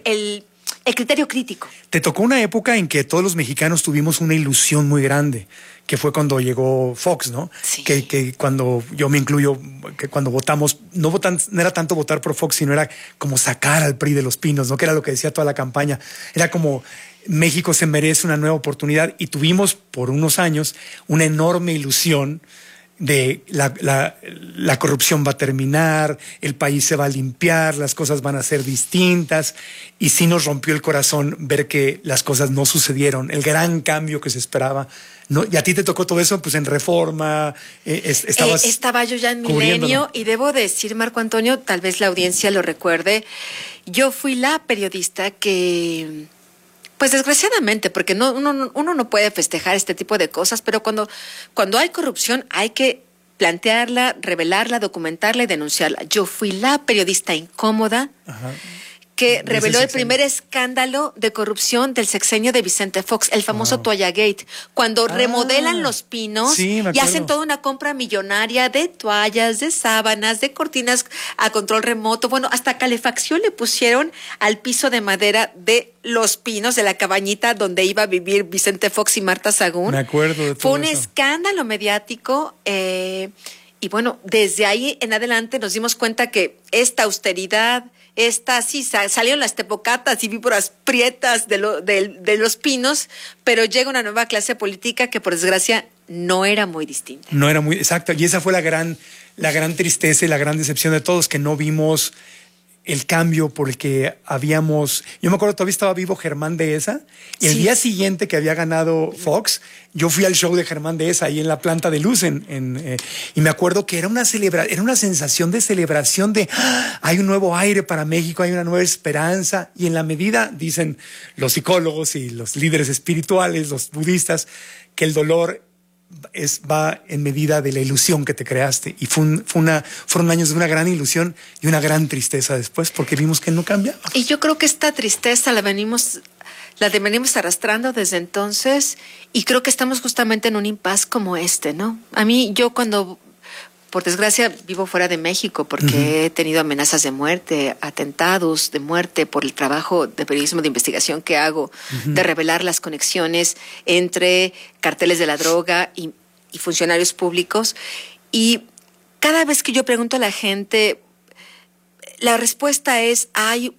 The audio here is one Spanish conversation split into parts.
el criterio crítico. Te tocó una época en que todos los mexicanos tuvimos una ilusión muy grande, que fue cuando llegó Fox, ¿no? Sí. Que cuando yo me incluyo, que cuando votamos, no era tanto votar por Fox, sino era como sacar al PRI de los pinos, ¿no? Que era lo que decía toda la campaña. Era como México se merece una nueva oportunidad, y tuvimos por unos años una enorme ilusión de la corrupción va a terminar, el país se va a limpiar, las cosas van a ser distintas, y sí nos rompió el corazón ver que las cosas no sucedieron, el gran cambio que se esperaba. ¿No? Y a ti te tocó todo eso, pues en Reforma, estaba yo ya en Milenio, y debo decir, Marco Antonio, tal vez la audiencia lo recuerde, yo fui la periodista que... Pues desgraciadamente, porque uno no puede festejar este tipo de cosas, pero cuando hay corrupción hay que plantearla, revelarla, documentarla y denunciarla. Yo fui la periodista incómoda que reveló el primer escándalo de corrupción del sexenio de Vicente Fox, el famoso Toalla Gate, cuando remodelan Los Pinos y hacen toda una compra millonaria de toallas, de sábanas, de cortinas a control remoto, bueno, hasta calefacción le pusieron al piso de madera de Los Pinos, de la cabañita donde iba a vivir Vicente Fox y Marta Sagún. Me acuerdo de todo. Fue un escándalo mediático, y bueno, desde ahí en adelante nos dimos cuenta que esta austeridad, salieron las tepocatas y víboras prietas de Los Pinos, pero llega una nueva clase política que por desgracia no era muy distinta. No era muy, exacto, y esa fue la gran tristeza y la gran decepción de todos, que no vimos el cambio por el que habíamos... Yo me acuerdo, todavía estaba vivo Germán Dehesa, y el día siguiente que había ganado Fox, yo fui al show de Germán Dehesa ahí en la Planta de Luz, y me acuerdo que era una sensación de celebración de hay un nuevo aire para México, hay una nueva esperanza, y en la medida, dicen los psicólogos y los líderes espirituales, los budistas, que el dolor va en medida de la ilusión que te creaste, y fueron años de una gran ilusión y una gran tristeza después, porque vimos que no cambiaba. Y yo creo que esta tristeza la venimos arrastrando desde entonces, y creo que estamos justamente en un impasse como este, ¿no? A mí, yo cuando, por desgracia, vivo fuera de México porque he tenido amenazas de muerte, atentados de muerte por el trabajo de periodismo de investigación que hago, de revelar las conexiones entre carteles de la droga y funcionarios públicos. Y cada vez que yo pregunto a la gente, la respuesta es, hay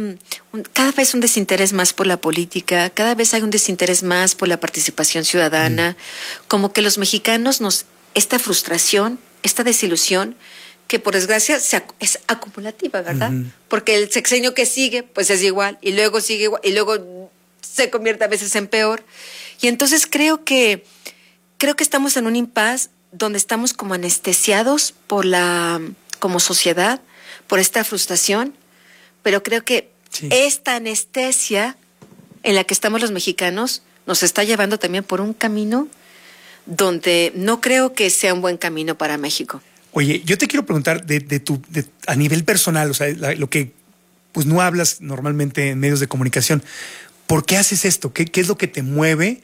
cada vez un desinterés más por la política, cada vez hay un desinterés más por la participación ciudadana, como que los mexicanos esta frustración, esta desilusión, que por desgracia es acumulativa, ¿verdad? Porque el sexenio que sigue, pues es igual, y luego sigue igual, y luego se convierte a veces en peor. Y entonces creo que estamos en un impasse donde estamos como anestesiados como sociedad, por esta frustración, pero creo que esta anestesia en la que estamos los mexicanos nos está llevando también por un camino donde no creo que sea un buen camino para México. Oye, yo te quiero preguntar a nivel personal, o sea, lo que pues no hablas normalmente en medios de comunicación, ¿por qué haces esto? ¿Qué es lo que te mueve?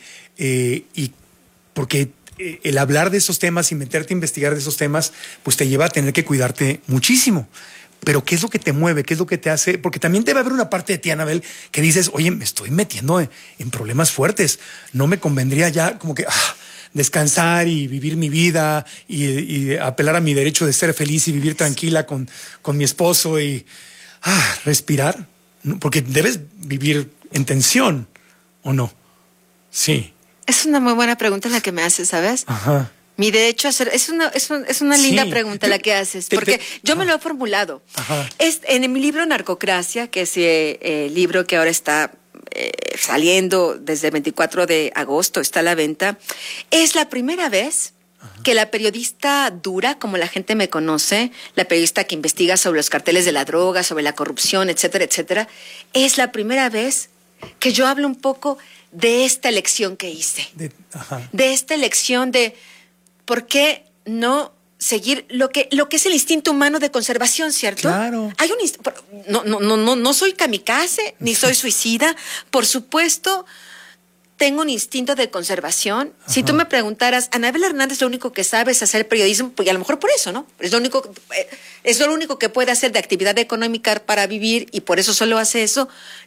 Y porque el hablar de esos temas y meterte a investigar de esos temas, pues te lleva a tener que cuidarte muchísimo. Pero ¿qué es lo que te mueve? ¿Qué es lo que te hace? Porque también debe haber una parte de ti, Anabel, que dices, oye, me estoy metiendo en problemas fuertes. No me convendría ya como que descansar y vivir mi vida y apelar a mi derecho de ser feliz y vivir tranquila con mi esposo y respirar. Porque debes vivir en tensión, ¿o no? Sí. Es una muy buena pregunta la que me haces, ¿sabes? Ajá. Mi derecho a ser... Es una linda pregunta la que haces, porque yo me lo he formulado. En mi libro Narcocracia, que es el libro que ahora está saliendo desde el 24 de agosto, está a la venta, es la primera vez que la periodista dura, como la gente me conoce, la periodista que investiga sobre los carteles de la droga, sobre la corrupción, etcétera, etcétera, es la primera vez que yo hablo un poco de esta elección que hice. De esta elección de... ¿Por qué no seguir lo que es el instinto humano de conservación, ¿cierto? Claro. Hay no soy kamikaze, ni soy suicida. Por supuesto, tengo un instinto de conservación. Si tú me preguntaras, Anabel Hernández, lo único que sabe es hacer periodismo, pues a lo mejor por eso, ¿no? Es lo único que puede hacer de actividad económica para vivir y por eso solo hace eso.